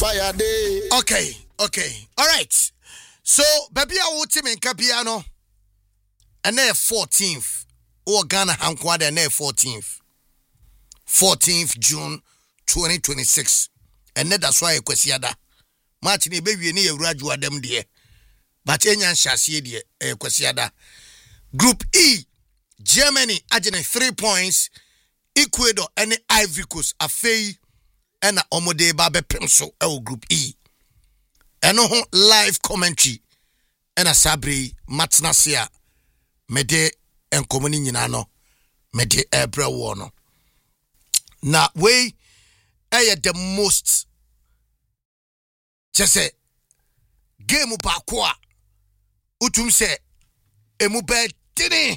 Fire day. Okay. All right. So, baby, I will team in Capiano. And then 14th. Or Ghana Hankwada and then 14th. 14th June 2026. And that's why I kwesiada. Martin baby ni Raju Adam dear. But Enyan Shasi dear kwesiada. Group E. Germany agene 3 points. Ecuador and Ivory Coast afei and omode ba be pemso group E. Eno ho live commentary and a sabre matnasia mede enkomoni nyina no mede ebre wo no. Na we the most just say game ba ko a utum se emu be tini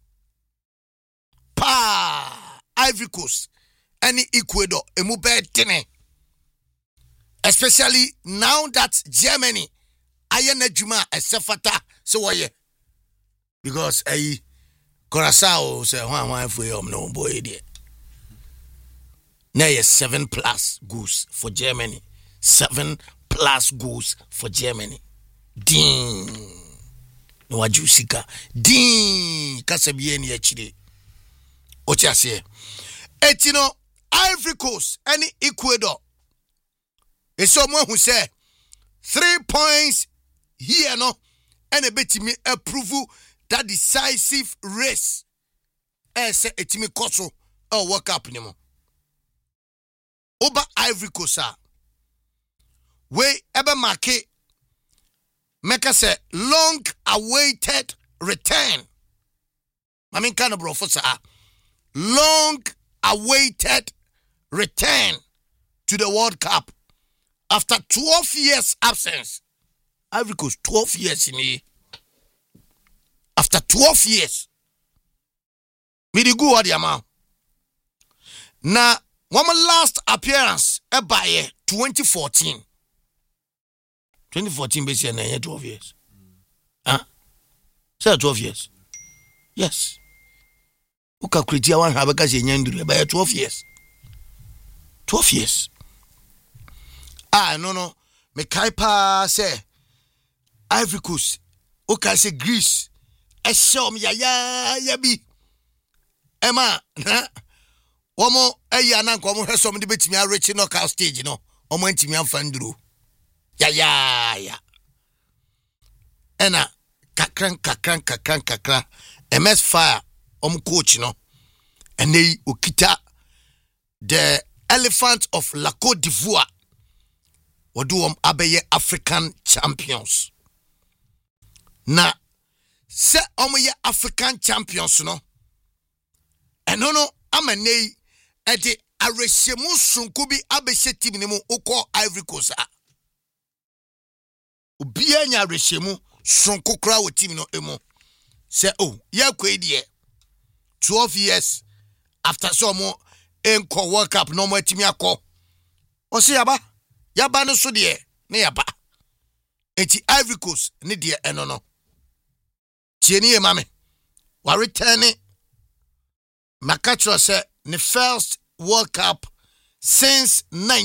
pa Ivory Coast and Ecuador emu be tini. Especially now that Germany ayana juma esefata so why because Curaçao say one for you no boy there. Now 7+ goals for Germany. 7+ goals for Germany. Ding. No wajusika. Ding. Kasabieni yachide. Ocha say. Etino Ivory Coast and Ecuador. It's someone who say 3 points here no and a bit me approve that decisive race. Say etimi koso or work up nimo. Over Ivory Coast we ebe market make us a long awaited return. I mean kind of professor long awaited return to the World Cup after 12 years absence. Ivory Coast 12 years in here. After 12 years. We do go at the amount. Now one last appearance by 2014. 2014 basically 12 years. Huh? Say 12 years. Yes. Uka kritia wan habaka se nyanduru by 12 years. 12 years. No. Me kaipa say Ivory Coast. Uka say Greece. Esom ya bi. Emma, na Omo nanko omo hwe som de betimi arechi knockout stage no omo antimi amfanduro ya ena kakran MS Fire coach no ene okita the Elephant of La Côte d'Ivoire wodu abeye African champions na se omo ye African champions no eno no amanei ede areshemu sunku bi abehye team ni mu ukọ Ivory Coast obi anya areshemu sunku kra wo team no emu say ya kwedie 12 years after some enko World Cup no mo team akọ o se yaba no so de ne yaba enti Ivory Coast ne de eno no tieni e mame wa return Makachro say the first World Cup since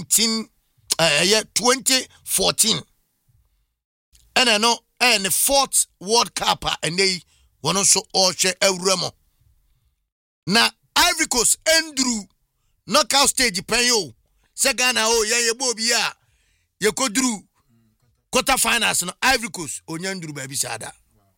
2014. And I know and the fourth World Cup and they one also all share Euremo. Now Ivory Coast Andrew knockout stage penyo. Segana ye bobia ye kodru quarter finals no Ivory Coast onyandru baby sada.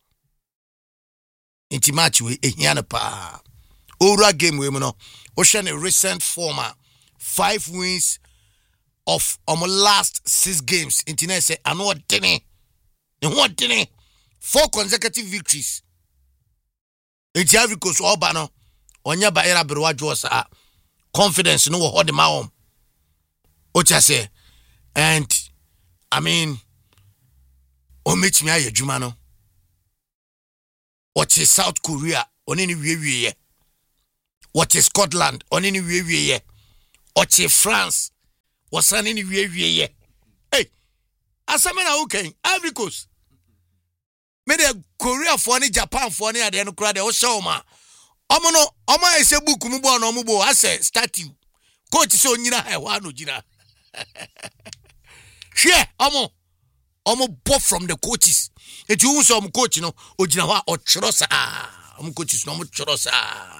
Inti match we ehiana pa. Ora game we no ocean a recent former 5 wins of last 6 games. Internet say I know dene 4 consecutive victories. It's Ivory Coast oba no onya ba era berwajo sa confidence no hold the ma ocha say and I mean o meet me ayedwuma no what is South Korea onini wiye what is Scotland on any way what is France was an any way hey asamena okay Ivory Coast me de Korea for any Japan for any at the end crowd o show ma omo ese book mu bo no mu bo ase statue coach so nyina he wa no jina Share, bought from the coaches. It you some coach, Ojinawa or Chorosa. Coaches no Chorosa.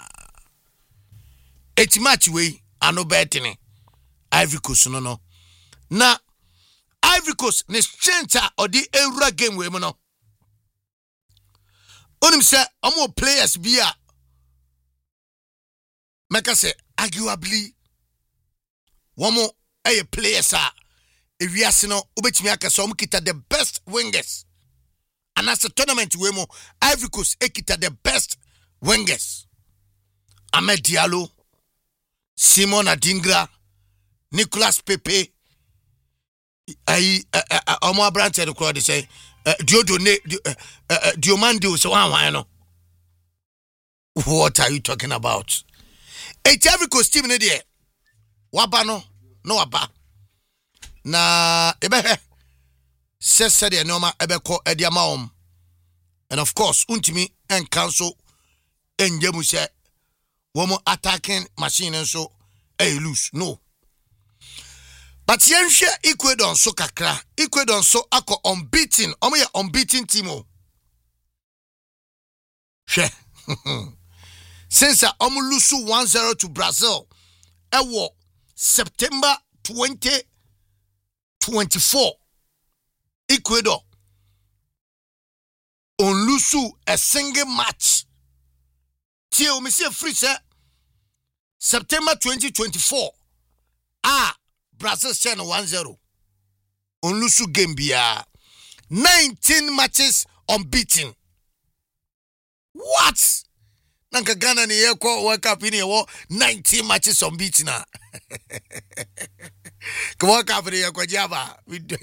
It's match way, I know betting. Ivory Coast, no. Na Ivory Coast, ne strength or the Eura game, women. Onim say, players be a. Meka say, arguably, one more players are. If we are seeing kita the best wingers, and as a tournament we mo Ivory Coast kita the best wingers. Ahmed Diallo, Simon Adingra, Nicolas Pepe, Omar Brandt said the crowd say Diomande so one. What are you talking about? Ivory Coast team there. Wabano no waba. Na ebehe sese de noma ebeko ediamaom, and of course untimi en cancel enjemu se womo attacking machine and so lose no, but yenhwe Ecuador so kakra. Ecuador so ako unbeaten, ye unbeaten team o she since lose 1-0 to Brazil ewo September 2024, Ecuador on lose a single match. Till me see free say September 2024. Brazil send 1-0. On lose game bia 19 matches unbeaten. What? Nanka Ghana ni yeko World Cup ni wo 19 matches unbeaten. Come on, for Java.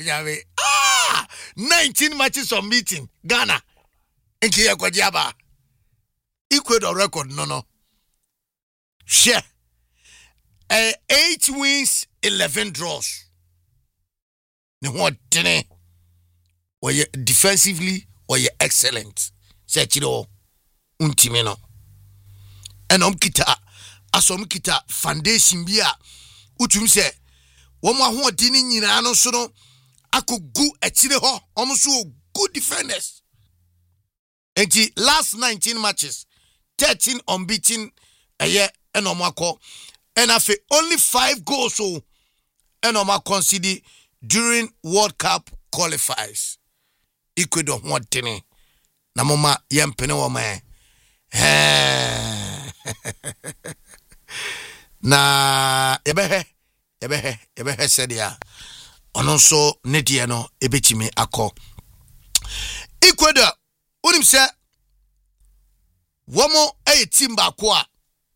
19 matches unbeaten. Ghana. In Java. Ecuador record, no. Share. 8 wins, 11 draws. What were you defensively were you excellent? Sechiro untimeno. And kita foundation bia utum se womo ahoɔdini nyina no so no akogu akire ho so good defenders. And the last 19 matches 13 unbeaten and only 5 goals so and conceded during World Cup qualifiers. Ecuador hoɔdini na mama yempene wo man na ebehe said ya ono so nedie no ebetimi akọ. Ecuador unim se womo team ba ko a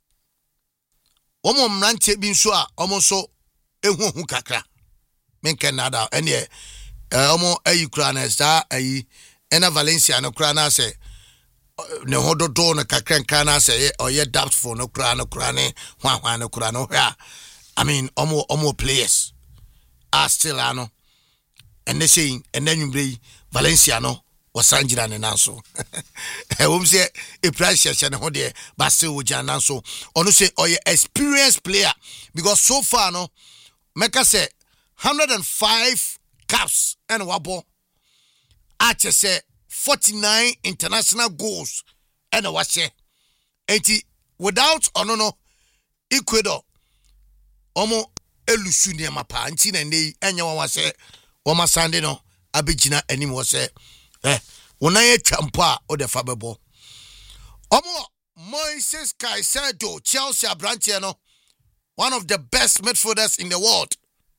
womo mrante bi nso a omo so ehuhu kakra menke nada ene omo kura na sa ena Valencia no kura na se ne hododo no kakra nka na se oye doubtful no kura ne hwa no kura no ya. I mean, almost players are still ano, and they saying, and then you bring Valenciano was Sanjira and Nanso. I won't say a price and hold there, but still with Jananso. Or no say, or your experienced player, because so far, no, Mecca say 105 caps and wabo. Archer say 49 international goals and a watch. 80 without or no, Ecuador. Omo elusu ne mapa nti na nei enya wa se wo masande no abegina anim wo se wonan atwampo a o de fa bebo. Omo Moises Caicedo, Chelsea branch no, one of the best midfielders in the world.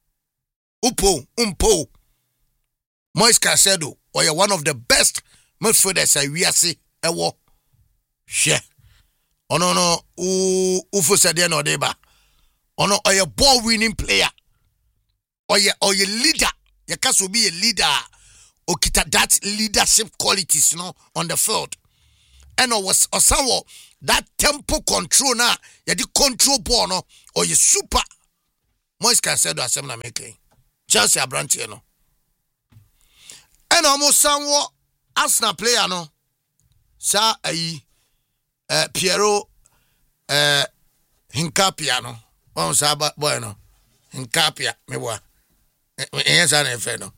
Umpo Moises Caicedo, or one of the best midfielders we see ewo. She ono no ufo sade no deba. Ono a ball winning player. Or your leader. You can be a leader. Or kita that leadership qualities, on the field. And was someone that tempo control na ya di control ball no or you super. Moise Caicedo asemna making. Chelsea branch no. And almost someone Arsenal player no. Sa Piero Hincapia no. Bon saba boy no. Hincapia me wa. Yes, I never know.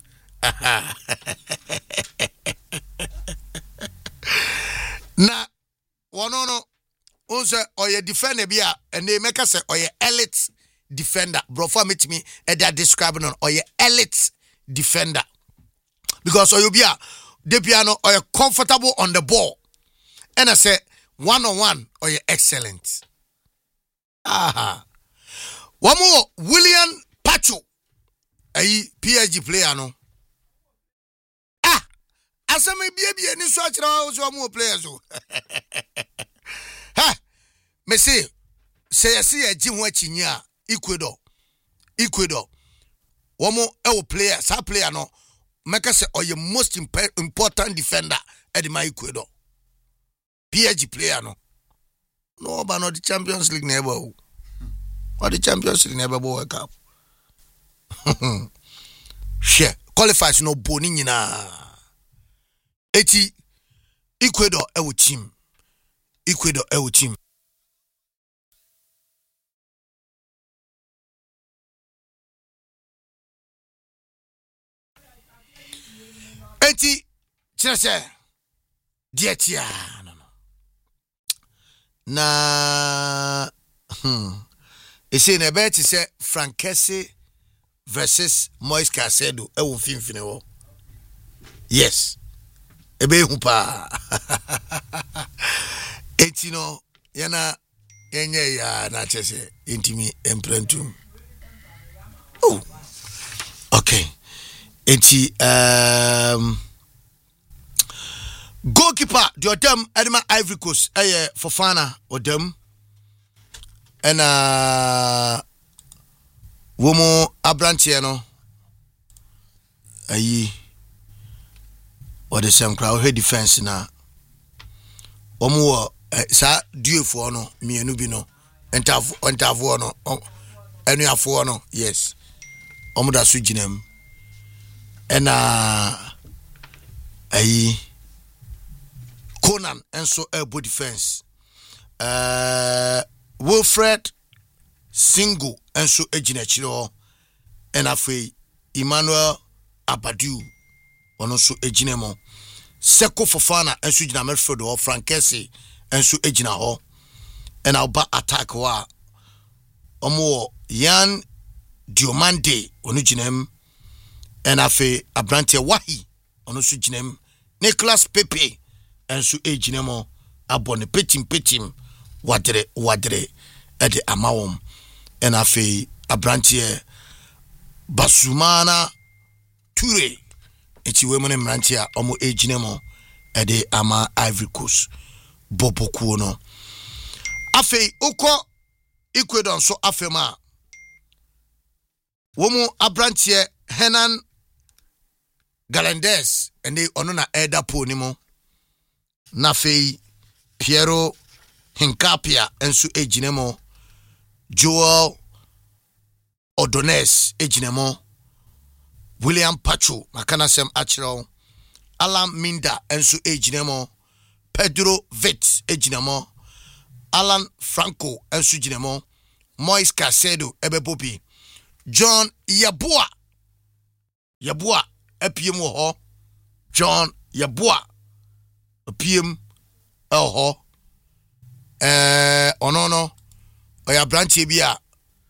Na wono also or your defender bia and they make us or your elite defender. Bro, for me to me that describing on or your elite defender. Because or you be the piano or you're comfortable on the ball. And I say 1-on-1 or you're excellent. Aha. One more William Pacho. A PSG player no. Asa me bia ni so akira so more players o. Ha. Me say say a ji ho achinya Ecuador. Womo e player, sa player no make say your most important defender at my Ecuador. PSG player no. No, but not the Champions League never. Or the Champions League never World Cup. Share qualifies no boni na. Eti Ecuador e wo team. Eti chese dietia no. Na ese na bet say Frankesi versus Moise Caicedo e wo finfine wo. Yes. Ebe hu pa. Eti no yana yenye ya na chese intimi emprentum. Oh. Okay. Eti goalkeeper the odem Edema Ivory Coast Fofana odem and womo abrantie no ayi or the same crowd head defense na omo sa duefo no mienu bi no entafo no enuafo no yes omo da so ginem and ayi Conan and so elbow defense Wilfred Singo and so ejinechiro and afi Emmanuel Abadu ono so ejinemo Seko Fofana and so jina Medford or Frankesi and so ejina ho and alba attack wa omo Yan Diomande ono jinem and afi Abrante Wahi ono so jinem Nicholas Pepe and so ejinemo abone petim wadre ede amawom and afi Abrante Basumana Ture eti we mone mrantia omo ejinemo ede ama Ivory Coast bobokuo no afi uko Ecuador so afema womu Abrantie Hernan Galandes ende ono na Eda Po nimo na fei Piero Hincapia ensu ejinemo Joel Odones ejinemo William Pacho makana sem achiro Alan Minda ensu ejinemo Pedro Vett ejinemo Alan Franco ensu ejinemo Moise Caicedo ebebobi John Yeboah epiem wo ho John Yeboah epiem ho onono oya branch bi a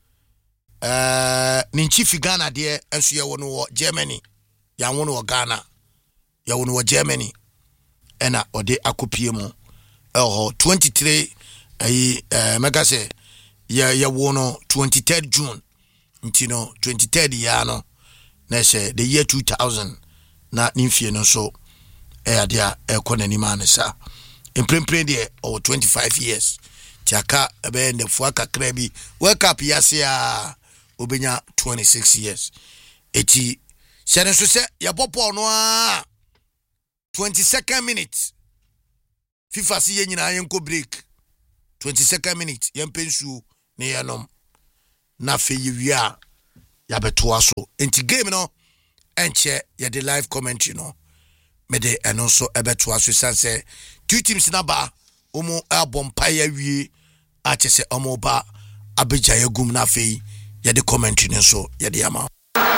ninchifi Ghana de enso ye wono wo Germany ya wono wo Ghana ya wono wo Germany ena ode akopiem ho 23 mega say ya wono 23rd June ntino 23rd ya no na say the year 2000 na nimfie no so dia ekonani manesa imprempre de 25 years tiaka ebe ne fuaka krebi wake up yasia obenya 26 years eti sene so se ya popo no a 22nd minute FIFA si ye nyina yenko break 22nd minute yempensu ne yanom na fe yewia ya beto aso enti game no enche ya the live commentary no mede eno so ebeto aso sanse two teams na ba omo abompa ya wie a chese omo ba abeja yagum na fe ya the commentary no so ya de ama